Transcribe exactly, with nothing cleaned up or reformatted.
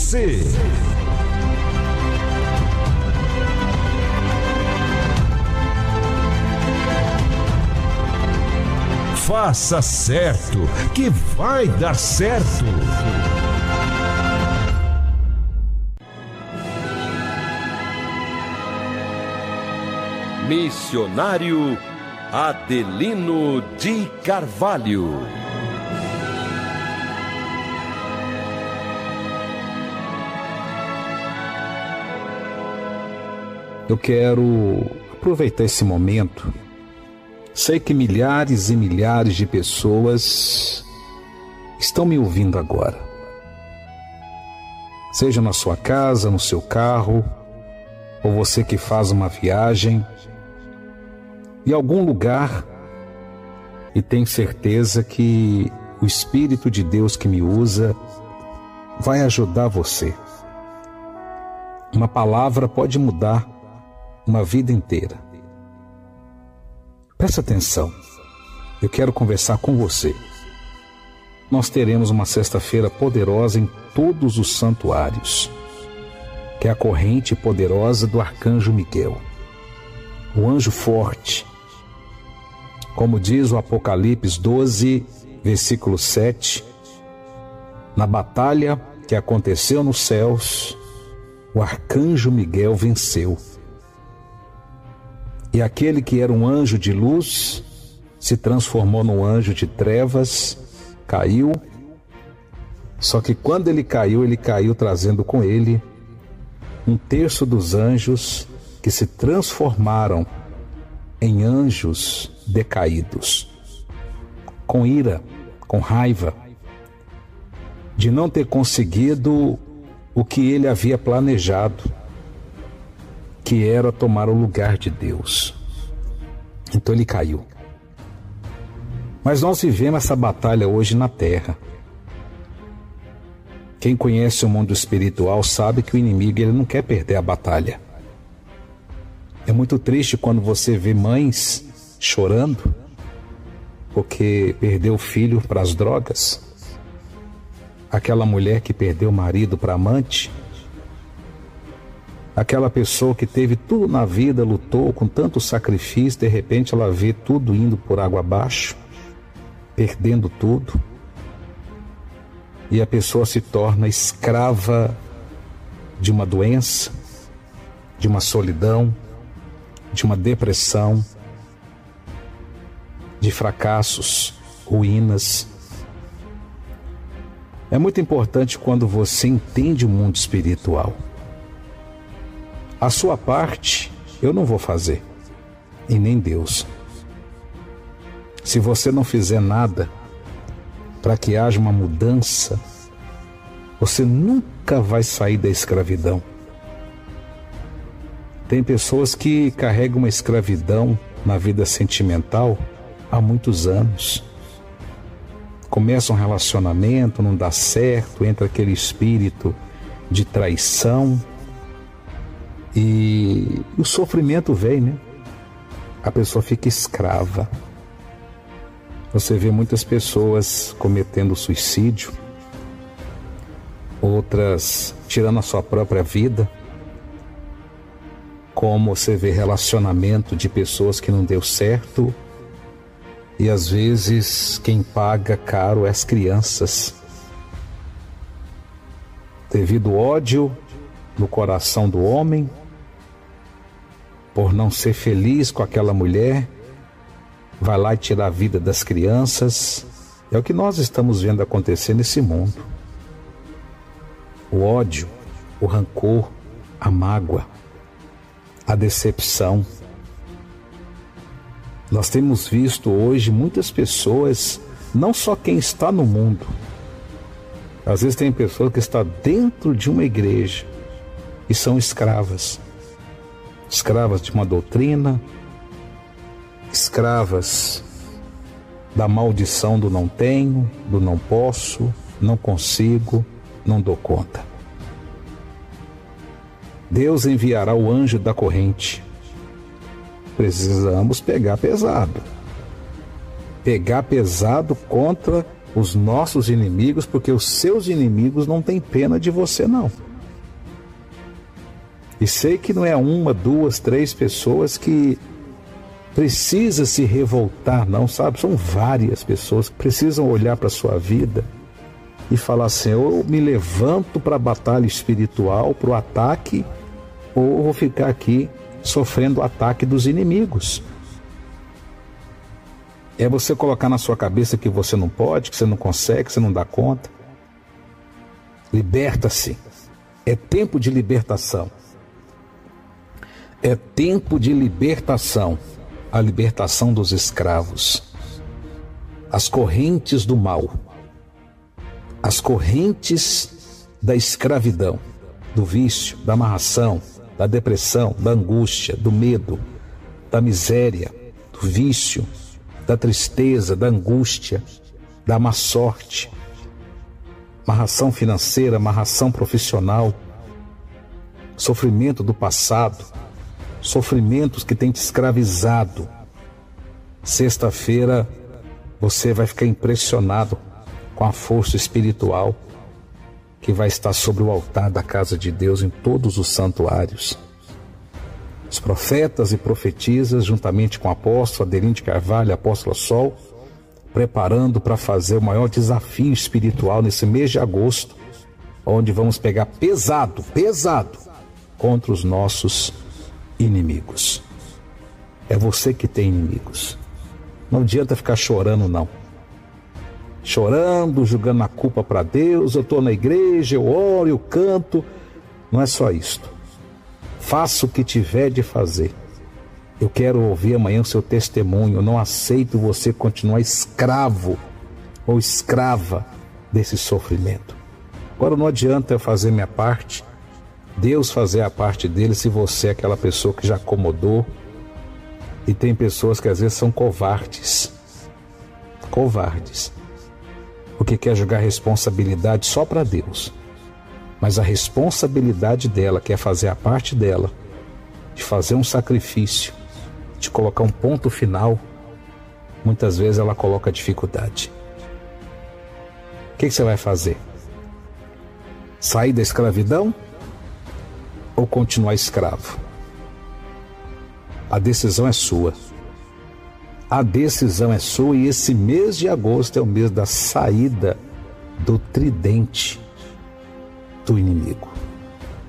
você. Faça certo, que vai dar certo. Missionário Adelino de Carvalho. Eu quero aproveitar esse momento. Sei que milhares e milhares de pessoas estão me ouvindo agora. Seja na sua casa, no seu carro, ou você que faz uma viagem, em algum lugar, e tenho certeza que o Espírito de Deus que me usa vai ajudar você. Uma palavra pode mudar uma vida inteira. Presta atenção, eu quero conversar com você. Nós teremos uma sexta-feira poderosa em todos os santuários, que é a corrente poderosa do Arcanjo Miguel, o anjo forte. Como diz o Apocalipse doze, versículo sete, na batalha que aconteceu nos céus, o Arcanjo Miguel venceu. E aquele que era um anjo de luz se transformou num anjo de trevas, caiu. Só que quando ele caiu, ele caiu trazendo com ele um terço dos anjos que se transformaram em anjos decaídos, com ira, com raiva, de não ter conseguido o que ele havia planejado, que era tomar o lugar de Deus. Então ele caiu. Mas nós vivemos essa batalha hoje na terra. Quem conhece o mundo espiritual sabe que o inimigo ele não quer perder a batalha. É muito triste quando você vê mães chorando porque perdeu o filho para as drogas. Aquela mulher que perdeu o marido para amante. Aquela pessoa que teve tudo na vida, lutou com tanto sacrifício, de repente ela vê tudo indo por água abaixo, perdendo tudo. E a pessoa se torna escrava de uma doença, de uma solidão, de uma depressão, de fracassos, ruínas. É muito importante quando você entende o mundo espiritual. A sua parte eu não vou fazer, e nem Deus. Se você não fizer nada para que haja uma mudança, você nunca vai sair da escravidão. Tem pessoas que carregam uma escravidão na vida sentimental há muitos anos. Começa um relacionamento, não dá certo, entra aquele espírito de traição, e o sofrimento vem, né? A pessoa fica escrava. Você vê muitas pessoas cometendo suicídio, outras tirando a sua própria vida, como você vê relacionamento de pessoas que não deu certo, e às vezes quem paga caro é as crianças. Devido ao ódio no coração do homem, por não ser feliz com aquela mulher, vai lá e tira a vida das crianças. É o que nós estamos vendo acontecer nesse mundo. O ódio, o rancor, a mágoa, a decepção. Nós temos visto hoje muitas pessoas, não só quem está no mundo. Às vezes tem pessoas que estão dentro de uma igreja e são escravas. Escravas de uma doutrina, escravas da maldição do não tenho, do não posso, não consigo, não dou conta. Deus enviará o anjo da corrente. Precisamos pegar pesado. Pegar pesado contra os nossos inimigos, porque os seus inimigos não têm pena de você, não. E sei que não é uma, duas, três pessoas que precisa se revoltar, não, sabe? São várias pessoas que precisam olhar para a sua vida e falar assim: ou eu me levanto para a batalha espiritual, para o ataque, ou eu vou ficar aqui sofrendo o ataque dos inimigos. É você colocar na sua cabeça que você não pode, que você não consegue, que você não dá conta. Liberta-se. É tempo de libertação. É tempo de libertação. A libertação dos escravos. As correntes do mal. As correntes da escravidão, do vício, da amarração, da depressão, da angústia, do medo, da miséria, do vício, da tristeza, da angústia, da má sorte, amarração financeira, amarração profissional, sofrimento do passado, sofrimentos que têm te escravizado. Sexta-feira você vai ficar impressionado com a força espiritual que vai estar sobre o altar da casa de Deus em todos os santuários. Os profetas e profetisas, juntamente com o apóstolo Adelino de Carvalho, apóstolo Sol, preparando para fazer o maior desafio espiritual nesse mês de agosto, onde vamos pegar pesado, pesado, contra os nossos inimigos. É você que tem inimigos. Não adianta ficar chorando, não. Chorando, jogando a culpa para Deus. Eu estou na igreja, eu oro, eu canto. Não é só isto. Faça o que tiver de fazer. Eu quero ouvir amanhã o seu testemunho. Eu não aceito você continuar escravo ou escrava desse sofrimento. Agora não adianta eu fazer minha parte, Deus fazer a parte dele, se você é aquela pessoa que já acomodou. E tem pessoas que às vezes são covardes. Covardes. Porque quer jogar responsabilidade só para Deus. Mas a responsabilidade dela, que é fazer a parte dela, de fazer um sacrifício, de colocar um ponto final, muitas vezes ela coloca dificuldade. O que, que você vai fazer? Sair da escravidão ou continuar escravo? A decisão é sua. A decisão é sua, e esse mês de agosto é o mês da saída do tridente do inimigo.